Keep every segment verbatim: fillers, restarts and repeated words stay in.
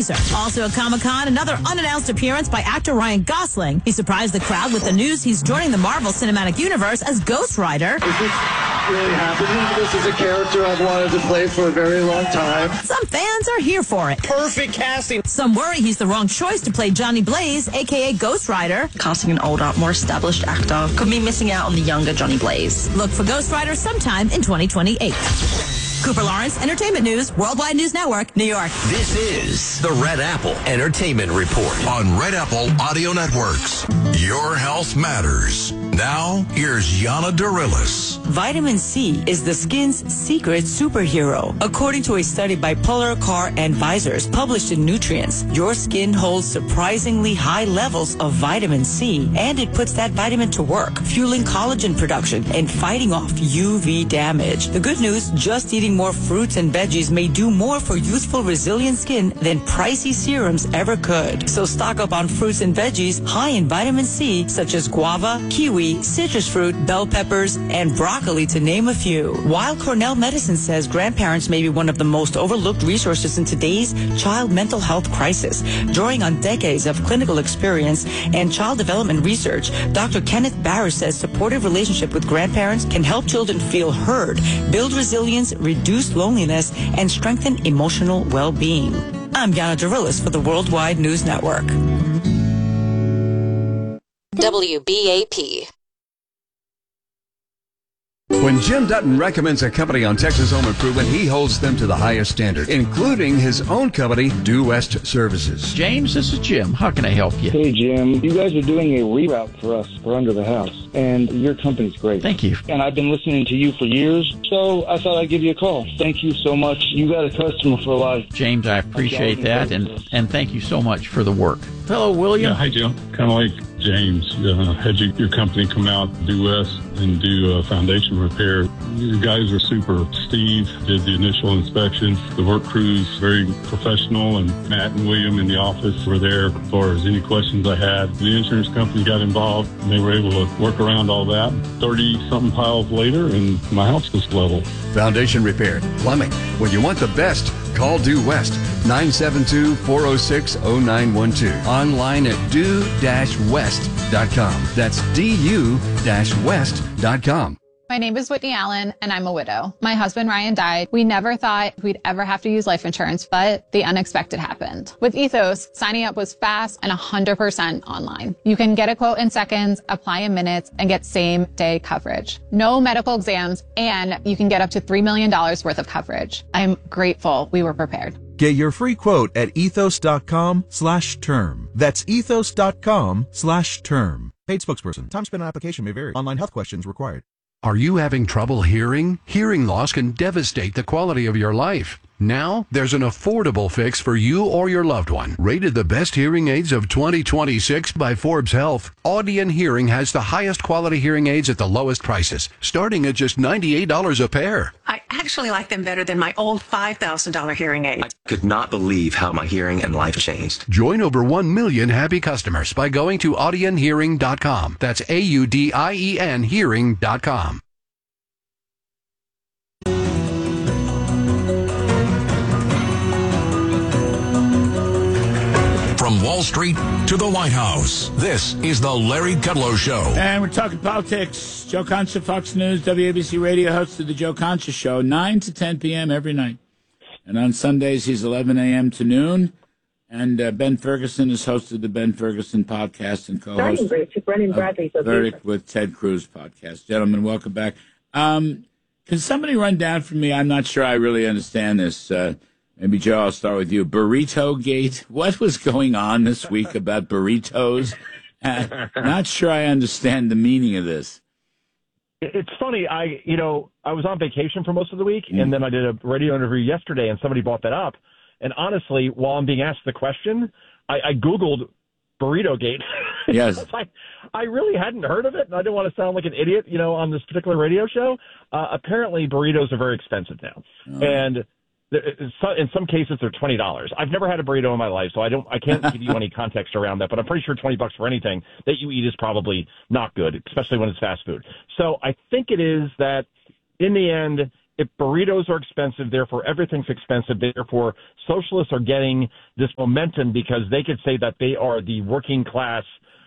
Also at Comic-Con, another unannounced appearance by actor Ryan Gosling. He surprised the crowd with the news he's joining the Marvel Cinematic Universe as Ghost Rider. Is this really happening? This is a character I've wanted to play for a very long time. Some fans are here for it. Perfect casting. Some worry he's the wrong choice to play Johnny Blaze, a k a. Ghost Rider. Casting an older, more established actor could be missing out on the younger Johnny Blaze. Look for Ghost Rider sometime in twenty twenty-eight. Cooper Lawrence, Entertainment News, Worldwide News Network, New York. This is the Red Apple Entertainment Report on Red Apple Audio Networks. Your health matters. Now, here's Yana Dorillis. Vitamin C is the skin's secret superhero. According to a study by Polar Car and Visors published in Nutrients, your skin holds surprisingly high levels of vitamin C, and it puts that vitamin to work, fueling collagen production and fighting off U V damage. The good news, just eating more fruits and veggies may do more for youthful, resilient skin than pricey serums ever could. So stock up on fruits and veggies high in vitamin C, such as guava, kiwi, citrus fruit, bell peppers, and broccoli, to name a few. While Cornell Medicine says grandparents may be one of the most overlooked resources in today's child mental health crisis, drawing on decades of clinical experience and child development research, Doctor Kenneth Barris says supportive relationship with grandparents can help children feel heard, build resilience, reduce loneliness, and strengthen emotional well-being. I'm Yana Dorillis for the Worldwide News Network. W B A P. When Jim Dutton recommends a company on Texas Home Improvement, he holds them to the highest standard, including his own company, Due West Services. James, this is Jim. How can I help you? Hey, Jim. You guys are doing a reroute for us for Under the House, and your company's great. Thank you. And I've been listening to you for years, so I thought I'd give you a call. Thank you so much. You got a customer for life. James, I appreciate that, and, and thank you so much for the work. Hello, William. Yeah, hi, Jim. Kind of like James, uh, had you, your company come out, Due West, and do uh, foundation repair. You guys are super. Steve did the initial inspection. The work crew's very professional, and Matt and William in the office were there as far as any questions I had. The insurance company got involved, and they were able to work around all that. thirty-something piles later, and my house was level. Foundation repair, plumbing. When you want the best, call Due West, nine seven two, four oh six, oh nine one two. Online at due dash west dot com. That's D U west dot com. My name is Whitney Allen, and I'm a widow. My husband, Ryan, died. We never thought we'd ever have to use life insurance, but the unexpected happened. With Ethos, signing up was fast and one hundred percent online. You can get a quote in seconds, apply in minutes, and get same-day coverage. No medical exams, and you can get up to three million dollars worth of coverage. I'm grateful we were prepared. Get your free quote at ethos.com slash term. That's ethos.com slash term. Paid spokesperson. Time spent on application may vary. Online health questions required. Are you having trouble hearing? Hearing loss can devastate the quality of your life. Now, there's an affordable fix for you or your loved one. Rated the best hearing aids of twenty twenty-six by Forbes Health, Audion Hearing has the highest quality hearing aids at the lowest prices, starting at just ninety-eight dollars a pair. I actually like them better than my old five thousand dollars hearing aid. I could not believe how my hearing and life changed. Join over one million happy customers by going to audion hearing dot com. That's A U D I E N hearing dot com. From Wall Street to the White House, this is the Larry Kudlow Show. And we're talking politics. Joe Concha, Fox News, W A B C Radio, host of the Joe Concha Show, nine to ten p.m. every night. And on Sundays, he's eleven a.m. to noon. And uh, Ben Ferguson is host of the Ben Ferguson podcast and co-host to Brennan Bradley's of Verdict with Ted Cruz podcast. Gentlemen, welcome back. Um, can somebody run down for me? I'm not sure I really understand this. Uh, Maybe, Joe, I'll start with you. Burrito Gate. What was going on this week about burritos? Uh, not sure I understand the meaning of this. It's funny. I, you know, I was on vacation for most of the week, Mm. and then I did a radio interview yesterday, and somebody brought that up. And honestly, while I'm being asked the question, I, I Googled Burrito Gate. Yes. I, I really hadn't heard of it, and I didn't want to sound like an idiot, you know, on this particular radio show. Uh, apparently, burritos are very expensive now. Oh. And in some cases, they're twenty dollars. I've never had a burrito in my life, so I don't. I can't give you any context around that. But I'm pretty sure twenty bucks for anything that you eat is probably not good, especially when it's fast food. So I think it is that in the end, if burritos are expensive, therefore everything's expensive, therefore socialists are getting this momentum because they could say that they are the working class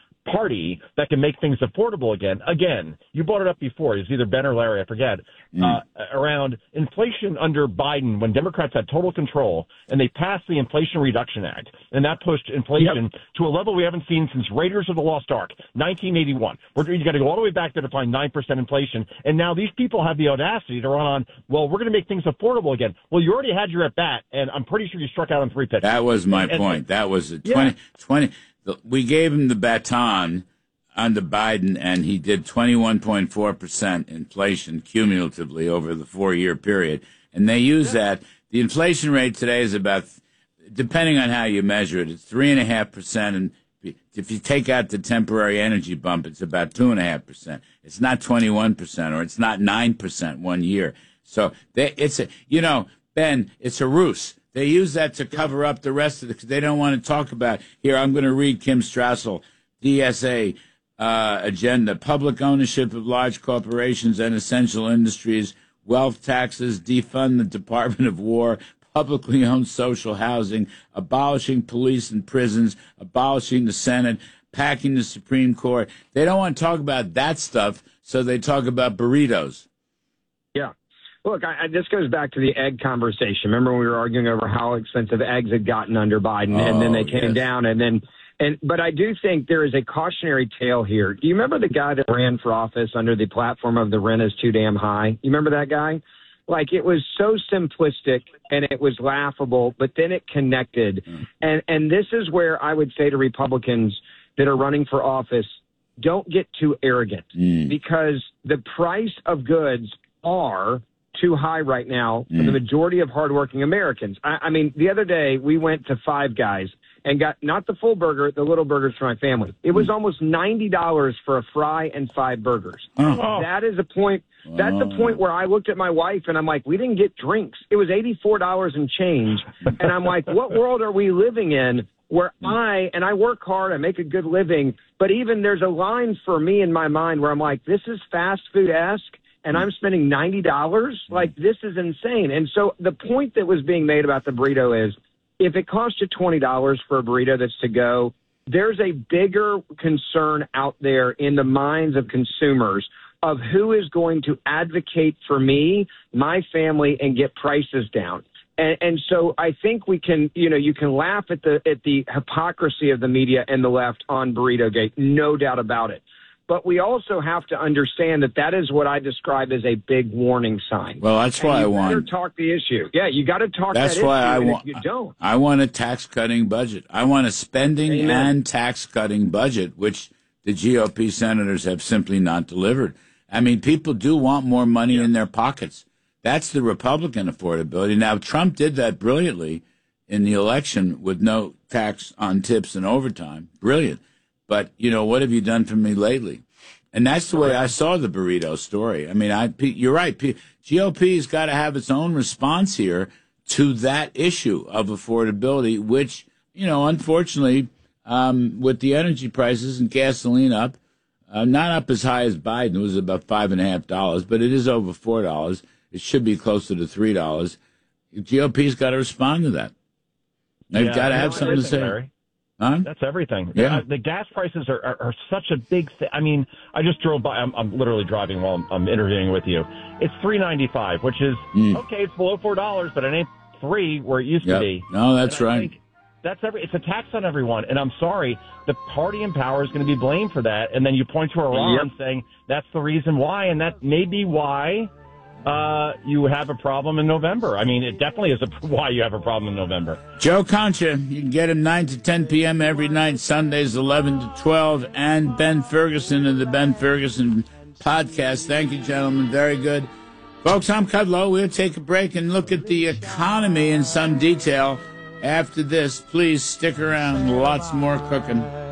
party that can make things affordable again. Again, you brought it up before. It's either Ben or Larry, I forget, mm. uh, around inflation under Biden when Democrats had total control and they passed the Inflation Reduction Act. And that pushed inflation yep. to a level we haven't seen since Raiders of the Lost Ark, nineteen eighty-one. We're, you got to go all the way back to define nine percent inflation. And now these people have the audacity to run on, well, we're going to make things affordable again. Well, you already had your at bat, and I'm pretty sure you struck out on three pitches. That was my and, point. And, that was a yeah. twenty, twenty We gave him the baton under Biden, and he did twenty-one point four percent inflation cumulatively over the four-year period. And they use yeah. that. The inflation rate today is about, depending on how you measure it, it's three point five percent. And if you take out the temporary energy bump, it's about two point five percent. It's not twenty-one percent, or it's not nine percent one year. So they, it's a, you know, Ben, it's a ruse. They use that to cover up the rest of it because they don't want to talk about. Here, I'm going to read Kim Strassel, D S A uh, agenda: public ownership of large corporations and essential industries, wealth taxes, defund the Department of War, publicly owned social housing, abolishing police and prisons, abolishing the Senate, packing the Supreme Court. They don't want to talk about that stuff, so they talk about burritos. Yeah. Look, I, I, this goes back to the egg conversation. Remember when we were arguing over how expensive eggs had gotten under Biden, oh, and then they came yes. down, and then, and but I do think there is a cautionary tale here. Do you remember the guy that ran for office under the platform of the rent is too damn high? You remember that guy? Like, it was so simplistic and it was laughable, but then it connected. Mm. And and this is where I would say to Republicans that are running for office, don't get too arrogant mm. because the price of goods are too high right now for mm. the majority of hardworking Americans. I, I mean, the other day we went to Five Guys and got not the full burger, the little burgers for my family. It was mm. almost ninety dollars for a fry and five burgers. Oh. That is a point. That's a point where I looked at my wife and I'm like, we didn't get drinks. It was eighty-four dollars and change. And I'm like, what world are we living in where I, and I work hard, I make a good living, but even there's a line for me in my mind where I'm like, this is fast food-esque. And I'm spending ninety dollars? Like, this is insane. And so the point that was being made about the burrito is, if it costs you twenty dollars for a burrito that's to go, there's a bigger concern out there in the minds of consumers of who is going to advocate for me, my family, and get prices down. And, and so I think we can, you know, you can laugh at the at the hypocrisy of the media and the left on Burrito-gate, no doubt about it. But we also have to understand that that is what I describe as a big warning sign. Well, that's why I want. You better talk the issue. Yeah, you got to talk that's that why issue. I and want. if you don't. I want a tax-cutting budget. I want a spending Amen. and tax-cutting budget, which the G O P senators have simply not delivered. I mean, people do want more money yeah. in their pockets. That's the Republican affordability. Now, Trump did that brilliantly in the election with no tax on tips and overtime. Brilliant. But, you know, what have you done for me lately? And that's the way I saw the burrito story. I mean, I, you're right. G O P's got to have its own response here to that issue of affordability, which, you know, unfortunately, um, with the energy prices and gasoline up, uh, not up as high as Biden, it was about five and a half dollars, but it is over four dollars. It should be closer to three dollars. G O P's got to respond to that. They've yeah, got to have something to say. Larry. Huh? That's everything. Yeah. Uh, the gas prices are, are, are such a big thing. I mean, I just drove by. I'm, I'm literally driving while I'm, I'm interviewing with you. It's three ninety-five, which is mm. okay. It's below four dollars, but it ain't three where it used yep. to be. No, that's and I right. think that's every. It's a tax on everyone, and I'm sorry. The party in power is going to be blamed for that, and then you point to Iran yep. saying that's the reason why, and that may be why. Uh, you have a problem in November. I mean, it definitely is a, why you have a problem in November. Joe Concha, you can get him nine to ten p.m. every night, Sundays eleven to twelve, and Ben Ferguson of the Ben Ferguson podcast. Thank you, gentlemen. Very good. Folks, I'm Kudlow. We'll take a break and look at the economy in some detail. After this, please stick around. Lots more cooking.